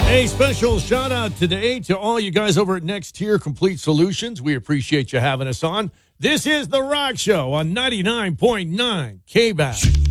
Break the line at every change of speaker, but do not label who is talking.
A special shout out today to all you guys over at Next Tier Complete Solutions. We appreciate you having us on. This is The Rock Show on 99.9 KBAS.